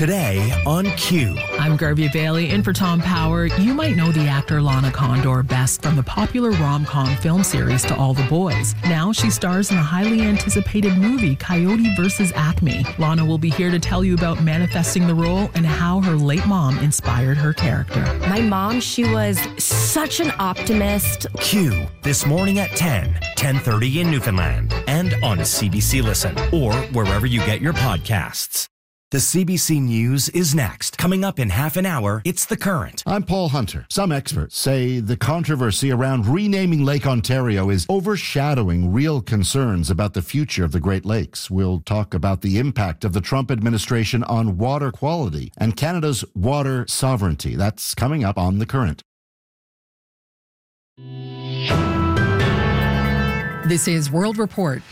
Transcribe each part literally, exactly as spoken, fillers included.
Today on Q. I'm Garvey Bailey, in for Tom Power. You might know the actor Lana Condor best from the popular rom-com film series To All the Boys. Now she stars in the highly anticipated movie Coyote versus Acme. Lana will be here to tell you about manifesting the role and how her late mom inspired her character. My mom, she was such an optimist. Q, this morning at ten, ten thirty in Newfoundland, and on C B C Listen, or wherever you get your podcasts. The C B C News is next. Coming up in half an hour, it's The Current. I'm Paul Hunter. Some experts say the controversy around renaming Lake Ontario is overshadowing real concerns about the future of the Great Lakes. We'll talk about the impact of the Trump administration on water quality and Canada's water sovereignty. That's coming up on The Current. This is World Report.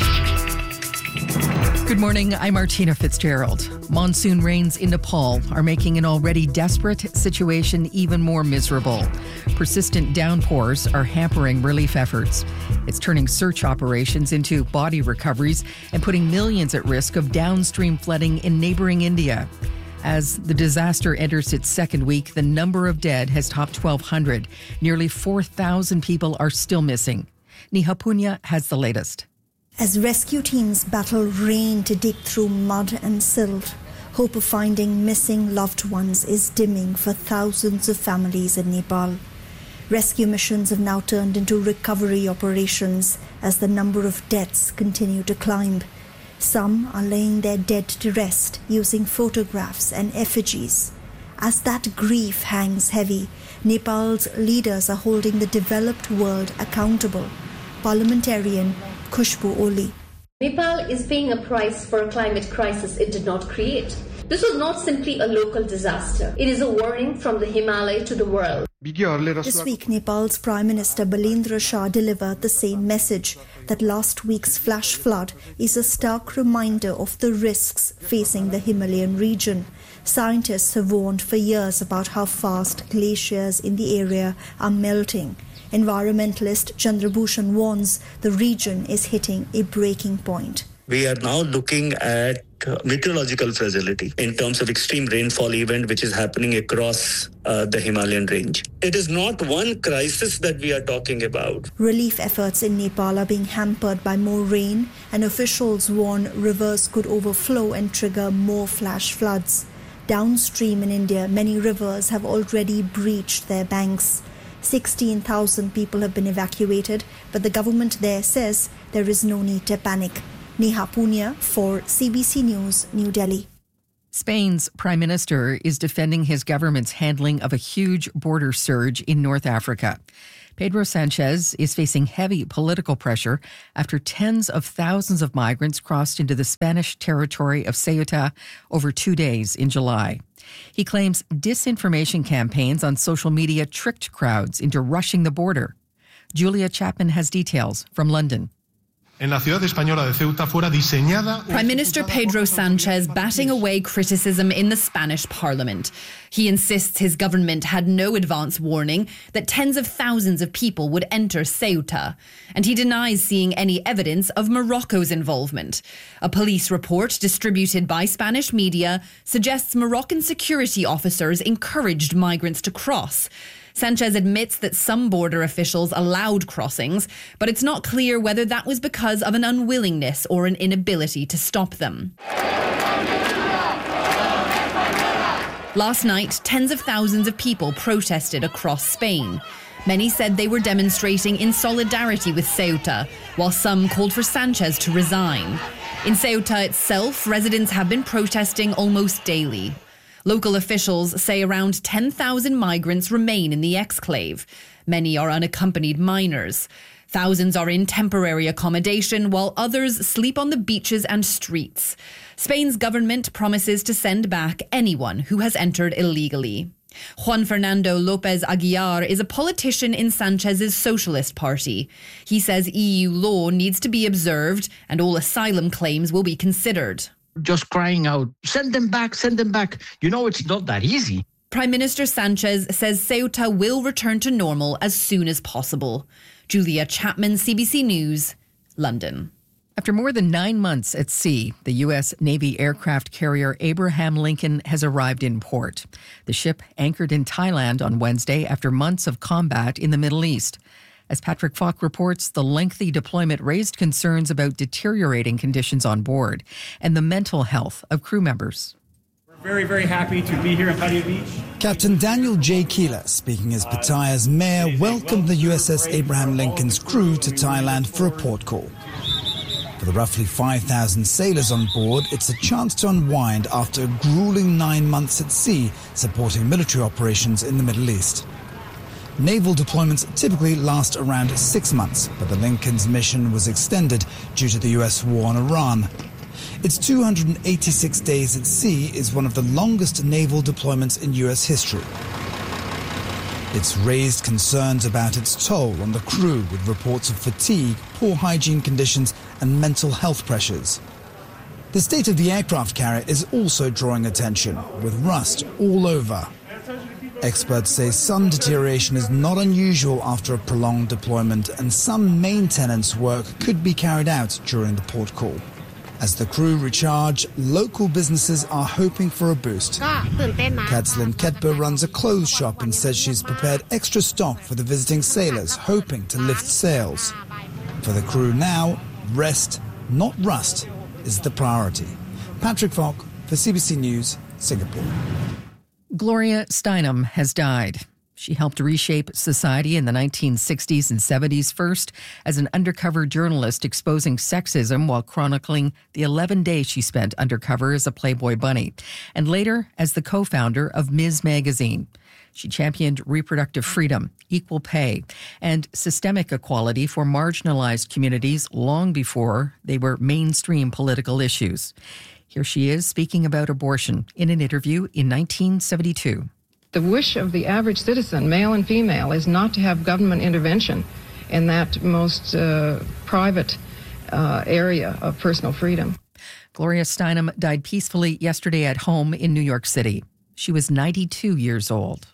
Good morning, I'm Martina Fitzgerald. Monsoon rains in Nepal are making an already desperate situation even more miserable. Persistent downpours are hampering relief efforts. It's turning search operations into body recoveries and putting millions at risk of downstream flooding in neighboring India. As the disaster enters its second week, the number of dead has topped twelve hundred. Nearly four thousand people are still missing. Neha Punya has the latest. As rescue teams battle rain to dig through mud and silt, hope of finding missing loved ones is dimming for thousands of families in Nepal. Rescue missions have now turned into recovery operations as the number of deaths continue to climb. Some are laying their dead to rest using photographs and effigies. As that grief hangs heavy, Nepal's leaders are holding the developed world accountable. Parliamentarian Khushbu Oli. Nepal is paying a price for a climate crisis it did not create. This was not simply a local disaster. It is a warning from the Himalaya to the world. This week, Nepal's Prime Minister Balendra Shah delivered the same message, that last week's flash flood is a stark reminder of the risks facing the Himalayan region. Scientists have warned for years about how fast glaciers in the area are melting. Environmentalist Chandrabhushan warns the region is hitting a breaking point. We are now looking at uh, meteorological fragility in terms of extreme rainfall event which is happening across uh, the Himalayan range. It is not one crisis that we are talking about. Relief efforts in Nepal are being hampered by more rain, and officials warn rivers could overflow and trigger more flash floods. Downstream in India, many rivers have already breached their banks. sixteen thousand people have been evacuated, but the government there says there is no need to panic. Neha Punya for C B C News, New Delhi. Spain's Prime Minister is defending his government's handling of a huge border surge in North Africa. Pedro Sanchez is facing heavy political pressure after tens of thousands of migrants crossed into the Spanish territory of Ceuta over two days in July. He claims disinformation campaigns on social media tricked crowds into rushing the border. Julia Chapman has details from London. Prime Minister Pedro Sanchez batting away criticism in the Spanish Parliament. He insists his government had no advance warning that tens of thousands of people would enter Ceuta, and he denies seeing any evidence of Morocco's involvement. A police report distributed by Spanish media suggests Moroccan security officers encouraged migrants to cross. Sanchez admits that some border officials allowed crossings, but it's not clear whether that was because of an unwillingness or an inability to stop them. Last night, tens of thousands of people protested across Spain. Many said they were demonstrating in solidarity with Ceuta, while some called for Sanchez to resign. In Ceuta itself, residents have been protesting almost daily. Local officials say around ten thousand migrants remain in the exclave. Many are unaccompanied minors. Thousands are in temporary accommodation, while others sleep on the beaches and streets. Spain's government promises to send back anyone who has entered illegally. Juan Fernando López Aguilar is a politician in Sanchez's Socialist Party. He says E U law needs to be observed and all asylum claims will be considered. Just crying out, send them back, send them back. You know, it's not that easy. Prime Minister Sanchez says Ceuta will return to normal as soon as possible. Julia Chapman, C B C News, London. After more than nine months at sea, the U S Navy aircraft carrier Abraham Lincoln has arrived in port. The ship anchored in Thailand on Wednesday after months of combat in the Middle East. As Patrick Falk reports, the lengthy deployment raised concerns about deteriorating conditions on board and the mental health of crew members. We're very, very happy to be here in Pattaya Beach. Captain Daniel J. Keeler, speaking as Pattaya's mayor, welcomed the U S S Abraham Lincoln's crew to Thailand for a port call. For the roughly five thousand sailors on board, it's a chance to unwind after a grueling nine months at sea supporting military operations in the Middle East. Naval deployments typically last around six months, but the Lincoln's mission was extended due to the U S war on Iran. Its two hundred eighty-six days at sea is one of the longest naval deployments in U S history. It's raised concerns about its toll on the crew, with reports of fatigue, poor hygiene conditions and mental health pressures. The state of the aircraft carrier is also drawing attention, with rust all over. Experts say some deterioration is not unusual after a prolonged deployment, and some maintenance work could be carried out during the port call. As the crew recharge, local businesses are hoping for a boost. Katslyn Ketber runs a clothes shop and says she's prepared extra stock for the visiting sailors, hoping to lift sales. For the crew now, rest, not rust, is the priority. Patrick Falk for C B C News, Singapore. Gloria Steinem has died. She helped reshape society in the nineteen sixties and seventies, first as an undercover journalist exposing sexism while chronicling the eleven days she spent undercover as a Playboy bunny, and later as the co-founder of Miz Magazine. She championed reproductive freedom, equal pay, and systemic equality for marginalized communities long before they were mainstream political issues. Here she is speaking about abortion in an interview in nineteen seventy-two. The wish of the average citizen, male and female, is not to have government intervention in that most uh, private uh, area of personal freedom. Gloria Steinem died peacefully yesterday at home in New York City. She was ninety-two years old.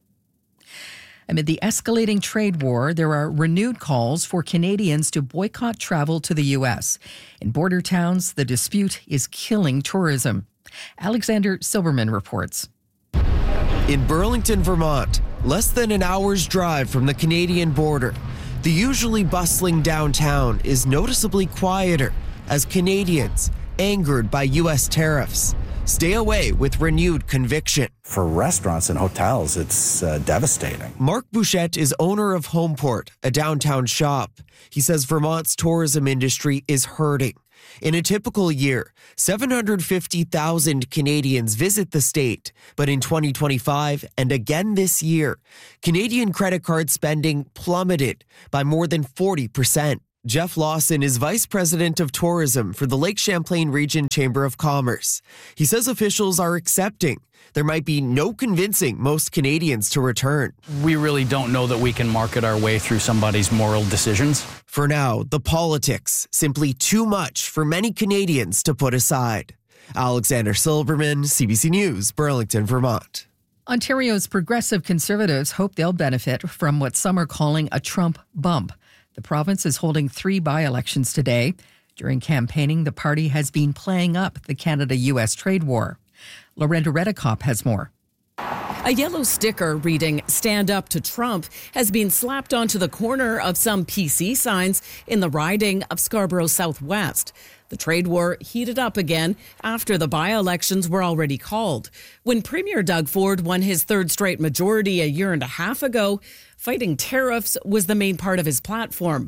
Amid the escalating trade war, there are renewed calls for Canadians to boycott travel to the U S. In border towns, the dispute is killing tourism. Alexander Silberman reports. In Burlington, Vermont, less than an hour's drive from the Canadian border, the usually bustling downtown is noticeably quieter as Canadians, angered by U S tariffs, stay away with renewed conviction. For restaurants and hotels, it's uh, devastating. Mark Bouchette is owner of Homeport, a downtown shop. He says Vermont's tourism industry is hurting. In a typical year, seven hundred fifty thousand Canadians visit the state. But in twenty twenty-five and again this year, Canadian credit card spending plummeted by more than forty percent. Jeff Lawson is vice president of tourism for the Lake Champlain Region Chamber of Commerce. He says officials are accepting there might be no convincing most Canadians to return. We really don't know that we can market our way through somebody's moral decisions. For now, the politics, simply too much for many Canadians to put aside. Alexander Silberman, C B C News, Burlington, Vermont. Ontario's progressive Conservatives hope they'll benefit from what some are calling a Trump bump. The province is holding three by-elections today. During campaigning, the party has been playing up the Canada-U S trade war. Lorenda Redekop has more. A yellow sticker reading "Stand Up to Trump" has been slapped onto the corner of some P C signs in the riding of Scarborough Southwest. The trade war heated up again after the by-elections were already called. When Premier Doug Ford won his third straight majority a year and a half ago, fighting tariffs was the main part of his platform.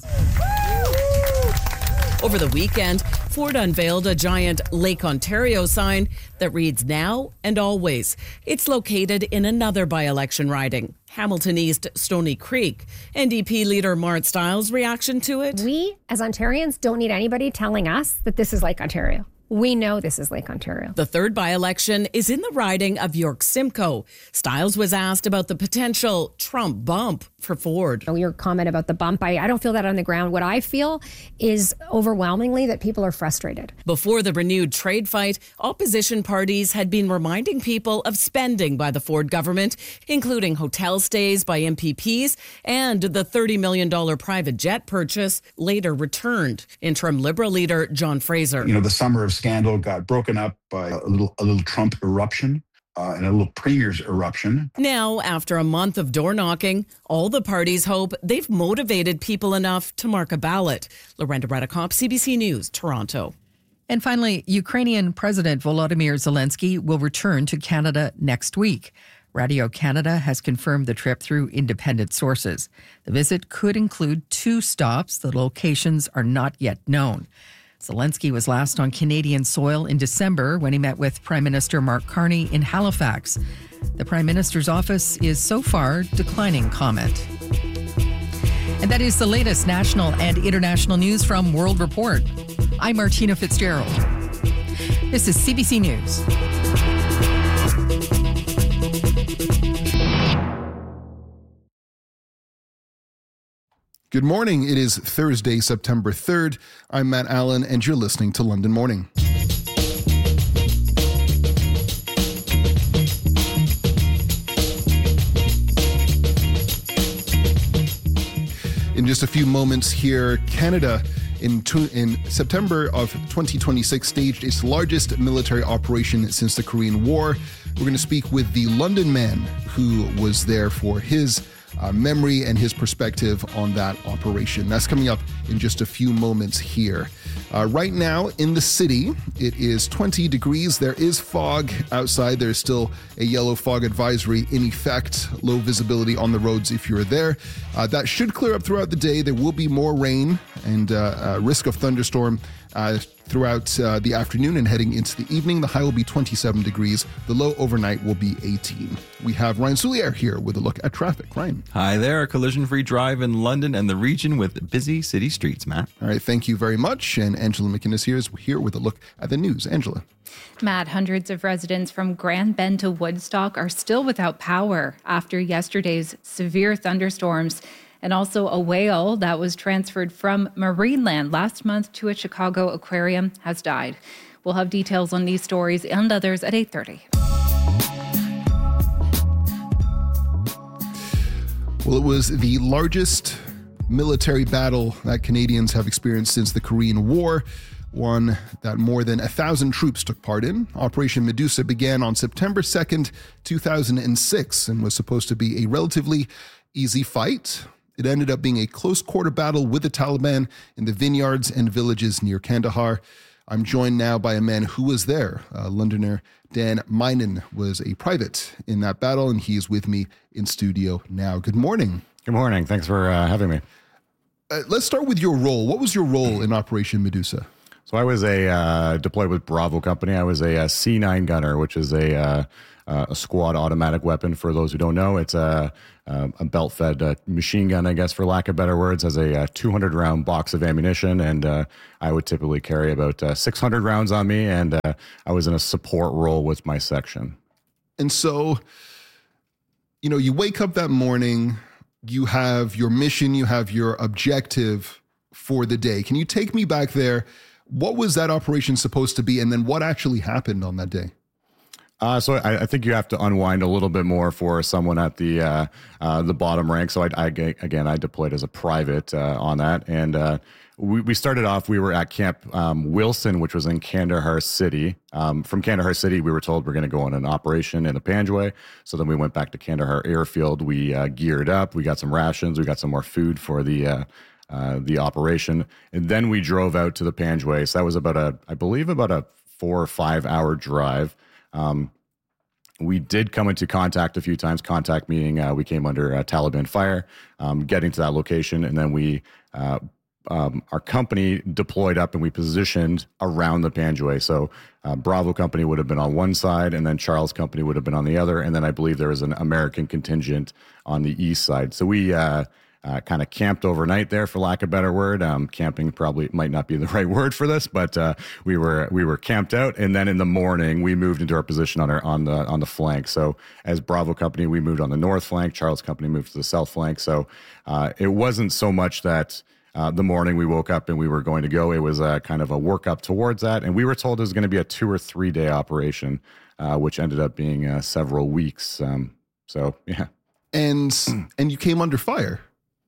Over the weekend, Ford unveiled a giant Lake Ontario sign that reads "Now and Always." It's located in another by-election riding, Hamilton East Stony Creek. N D P leader Mart Stiles' reaction to it? We, as Ontarians, don't need anybody telling us that this is like Ontario. We know this is Lake Ontario. The third by-election is in the riding of York-Simcoe. Stiles was asked about the potential Trump bump for Ford. Your comment about the bump, I, I don't feel that on the ground. What I feel is overwhelmingly that people are frustrated. Before the renewed trade fight, opposition parties had been reminding people of spending by the Ford government, including hotel stays by M P Ps and the thirty million dollars private jet purchase later returned. Interim Liberal leader John Fraser. You know, the summer of scandal got broken up by a little a little Trump eruption uh, and a little Premier's eruption. Now, after a month of door knocking, all the parties hope they've motivated people enough to mark a ballot. Lorenda Redekop, C B C News, Toronto. And finally, Ukrainian President Volodymyr Zelensky will return to Canada next week. Radio Canada has confirmed the trip through independent sources. The visit could include two stops. The locations are not yet known. Zelensky was last on Canadian soil in December when he met with Prime Minister Mark Carney in Halifax. The Prime Minister's office is so far declining comment. And that is the latest national and international news from World Report. I'm Martina Fitzgerald. This is C B C News. Good morning. It is Thursday, September third. I'm Matt Allen, and you're listening to London Morning. In just a few moments here, Canada in, tu- in September of twenty twenty-six staged its largest military operation since the Korean War. We're going to speak with the London man who was there for his Uh, memory and his perspective on that operation. That's coming up in just a few moments here. Uh, right now in the city, it is twenty degrees. There is fog outside. There's still a yellow fog advisory in effect. Low visibility on the roads if you're there. Uh, that should clear up throughout the day. There will be more rain and uh, uh, risk of thunderstorm Uh, throughout uh, the afternoon and heading into the evening. The high will be twenty-seven degrees. The low overnight will be eighteen. We have Ryan Soulier here with a look at traffic. Ryan. Hi there. A collision-free drive in London and the region with busy city streets, Matt. All right. Thank you very much. And Angela McInnes here is here with a look at the news. Angela. Matt, hundreds of residents from Grand Bend to Woodstock are still without power after yesterday's severe thunderstorms. And also a whale that was transferred from Marineland last month to a Chicago aquarium has died. We'll have details on these stories and others at eight thirty. Well, it was the largest military battle that Canadians have experienced since the Korean War, one that more than a thousand troops took part in. Operation Medusa began on September second, two thousand six, and was supposed to be a relatively easy fight. It ended up being a close quarter battle with the Taliban in the vineyards and villages near Kandahar. I'm joined now by a man who was there. Uh, Londoner Dan Minen was a private in that battle, and he is with me in studio now. Good morning. Good morning. Thanks for uh, having me. Uh, let's start with your role. What was your role in Operation Medusa? So I was a uh, deployed with Bravo Company. I was a, a C nine gunner, which is a uh, uh, a squad automatic weapon. For those who don't know, it's a uh, a belt-fed uh, machine gun, I guess, for lack of better words. Has a uh, two hundred round box of ammunition, and uh, I would typically carry about uh, six hundred rounds on me. And uh, I was in a support role with my section. And so, you know, you wake up that morning, you have your mission, you have your objective for the day. Can you take me back there? What was that operation supposed to be, and then what actually happened on that day? Uh, so I, I think you have to unwind a little bit more for someone at the uh, uh, the bottom rank. So I, I again, I deployed as a private uh, on that, and uh, we, we started off. We were at Camp um, Wilson, which was in Kandahar City. Um, from Kandahar City, we were told we're going to go on an operation in the Panjwai. So then we went back to Kandahar Airfield. We uh, geared up. We got some rations. We got some more food for the. Uh, Uh, the operation, and then we drove out to the Panjwai. So that was about a, I believe, about a four or five hour drive. Um, we did come into contact a few times. Contact meaning uh, we came under uh, Taliban fire, um, getting to that location, and then we, uh, um, our company deployed up and we positioned around the Panjwai. So uh, Bravo Company would have been on one side, and then Charles Company would have been on the other, and then I believe there was an American contingent on the east side. So we. Uh, uh, kind of camped overnight there, for lack of a better word. Um, camping probably might not be the right word for this, but uh, we were we were camped out, and then in the morning we moved into our position on our on the on the flank. So as Bravo Company, we moved on the north flank. Charles Company moved to the south flank. So uh, it wasn't so much that uh, the morning we woke up and we were going to go. It was a kind of a work up towards that, and we were told it was going to be a two or three day operation, uh, which ended up being uh, several weeks. Um, so yeah, and and you came under fire.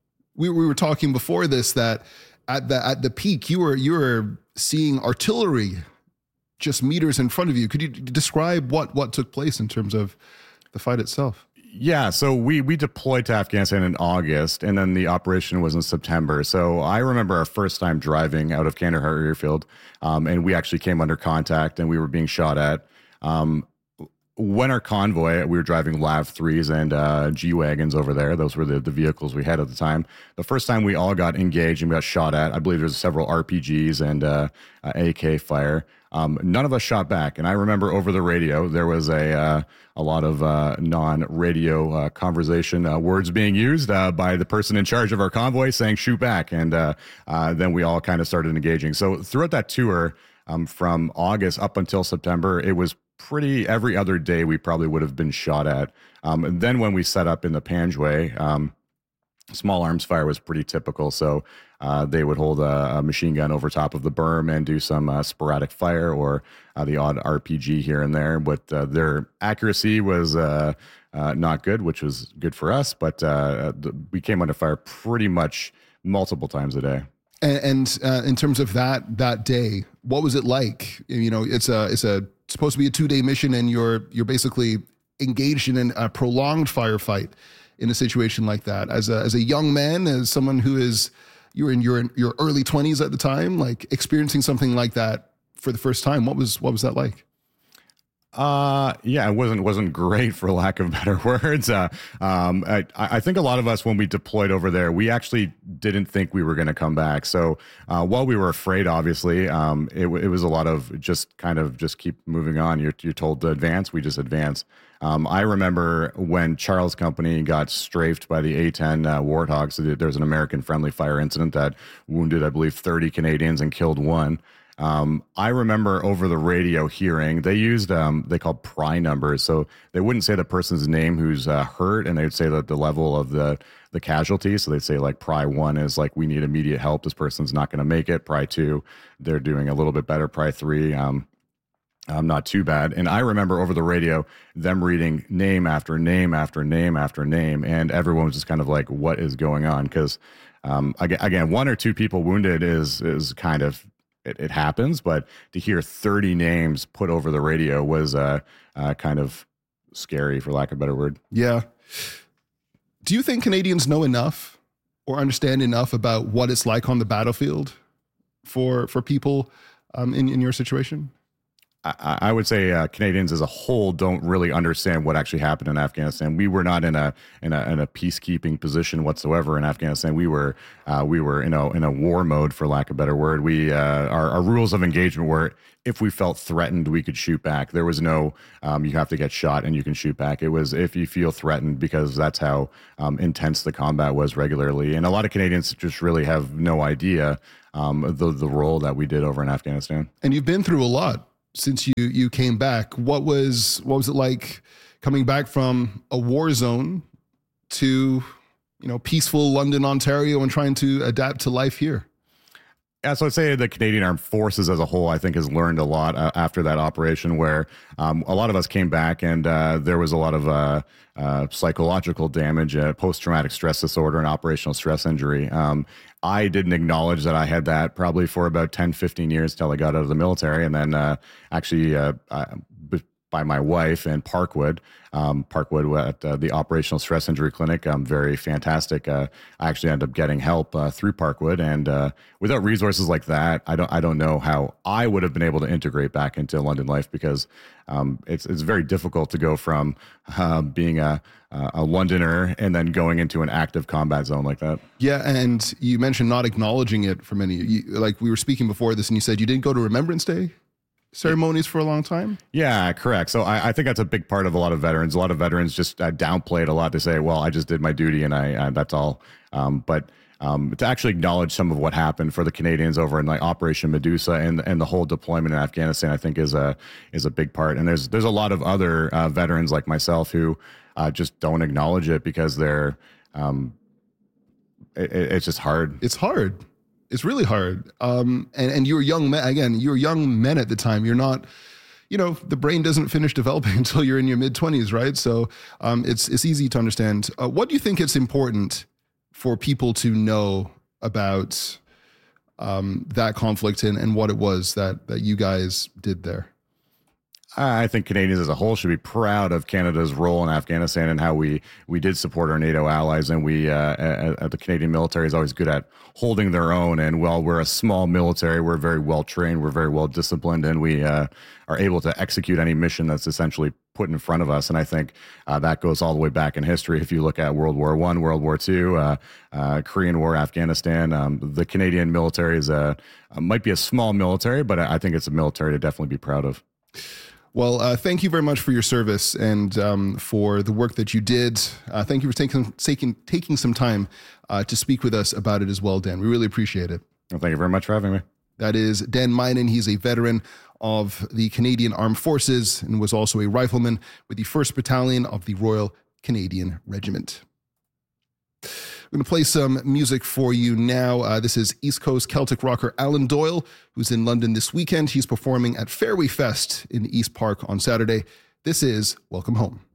We we were talking before this that at the at the peak you were you were seeing artillery just meters in front of you. Could you describe what what took place in terms of the fight itself? Yeah, so we we deployed to Afghanistan in August, and then the operation was in September. So I remember our first time driving out of Kandahar Airfield, um, and we actually came under contact, and we were being shot at. Um, when our convoy, we were driving LAV threes and uh, G-Wagons over there. Those were the, the vehicles we had at the time. The first time we all got engaged and we got shot at, I believe there was several R P Gs and uh, uh, A K fire. Um, none of us shot back. And I remember over the radio, there was a uh, a lot of uh, non-radio uh, conversation uh, words being used uh, by the person in charge of our convoy saying, shoot back. And uh, uh, then we all kind of started engaging. So throughout that tour, um, from August up until September, it was pretty every other day we probably would have been shot at. Um, and then when we set up in the Panjway, um, small arms fire was pretty typical. So uh, they would hold a, a machine gun over top of the berm and do some uh, sporadic fire or uh, the odd R P G here and there. But uh, their accuracy was uh, uh, not good, which was good for us. But uh, the, we came under fire pretty much multiple times a day. And, and uh, in terms of that that day, what was it like? You know, it's a it's a it's supposed to be a two day mission, and you're you're basically engaged in a prolonged firefight in a situation like that. As a as a young man, as someone who is you were in your your early twenties at the time, like experiencing something like that for the first time, what was what was that like? Uh, yeah, it wasn't wasn't great, for lack of better words. Uh, um, I, I think a lot of us, when we deployed over there, we actually didn't think we were going to come back. So uh, while we were afraid, obviously, um, it, it was a lot of just kind of just keep moving on. You're you're told to advance, we just advance. Um, I remember when Charles Company got strafed by the A ten uh, Warthogs. There was an American friendly fire incident that wounded, I believe, thirty Canadians and killed one. Um, I remember over the radio hearing, they used, um, they called P R I numbers. So they wouldn't say the person's name who's uh, hurt, and they would say that the level of the, the casualty. So they'd say like P R I one is like, we need immediate help. This person's not going to make it. P R I two, they're doing a little bit better. P R I three, um, um, not too bad. And I remember over the radio, them reading name after name after name after name. And everyone was just kind of like, what is going on? Because, um, again, again, one or two people wounded is, is kind of, It, it happens, but to hear thirty names put over the radio was uh, uh, kind of scary, for lack of a better word. Yeah. Do you think Canadians know enough or understand enough about what it's like on the battlefield for for people um, in, in your situation? I, I would say uh, Canadians as a whole don't really understand what actually happened in Afghanistan. We were not in a in a, in a peacekeeping position whatsoever in Afghanistan. We were uh, we were in a in a war mode, for lack of a better word. We uh, our, our rules of engagement were, if we felt threatened, we could shoot back. There was no um, you have to get shot and you can shoot back. It was if you feel threatened, because that's how um, intense the combat was regularly. And a lot of Canadians just really have no idea um, the the role that we did over in Afghanistan. And you've been through a lot since you you came back. What was what was it like coming back from a war zone to, you know, peaceful London, Ontario, and trying to adapt to life here? Yeah, so I'd say the Canadian Armed Forces as a whole, I think, has learned a lot uh, after that operation, where um, a lot of us came back and uh, there was a lot of uh, uh, psychological damage, uh, post-traumatic stress disorder, and operational stress injury. Um, I didn't acknowledge that I had that probably for about ten, fifteen years till I got out of the military. And then uh, actually uh, uh, by my wife and Parkwood, um, Parkwood at uh, the Operational Stress Injury Clinic, um, very fantastic. Uh, I actually ended up getting help uh, through Parkwood, and uh, without resources like that, I don't I don't know how I would have been able to integrate back into London life, because um, it's it's very difficult to go from uh, being a a Londoner and then going into an active combat zone like that. Yeah, and you mentioned not acknowledging it for many. You, like we were speaking before this, and you said you didn't go to Remembrance Day. ceremonies for a long time? Yeah, correct. So I, I think that's a big part of a lot of veterans. A lot of veterans just uh, downplay it a lot. They say, well, I just did my duty and I uh, that's all. Um, but um, to actually acknowledge some of what happened for the Canadians over in like Operation Medusa and and the whole deployment in Afghanistan, I think is a is a big part. And there's there's a lot of other uh, veterans like myself who uh, just don't acknowledge it because they're um, it, it's just hard. It's hard. It's really hard. Um, and, and you were young men, again, you were young men at the time. You're not, you know, the brain doesn't finish developing until you're in your mid twenties, right? So um, it's, it's easy to understand. Uh, what do you think it's important for people to know about um, that conflict and, and what it was that, that you guys did there? I think Canadians as a whole should be proud of Canada's role in Afghanistan and how we we did support our NATO allies. And we, uh, uh, the Canadian military is always good at holding their own. And while we're a small military, we're very well trained, we're very well disciplined, and we uh, are able to execute any mission that's essentially put in front of us. And I think uh, that goes all the way back in history. If you look at World War One, World War Two, uh, uh, Korean War, Afghanistan, um, the Canadian military is a uh, might be a small military, but I think it's a military to definitely be proud of. Well, uh, thank you very much for your service and um, for the work that you did. Uh, thank you for taking taking, taking some time uh, to speak with us about it as well, Dan. We really appreciate it. Well, thank you very much for having me. That is Dan Minen. He's a veteran of the Canadian Armed Forces and was also a rifleman with the first Battalion of the Royal Canadian Regiment. We're going to play some music for you now. Uh, this is East Coast Celtic rocker Alan Doyle, who's in London this weekend. He's performing at Fairway Fest in East Park on Saturday. This is Welcome Home.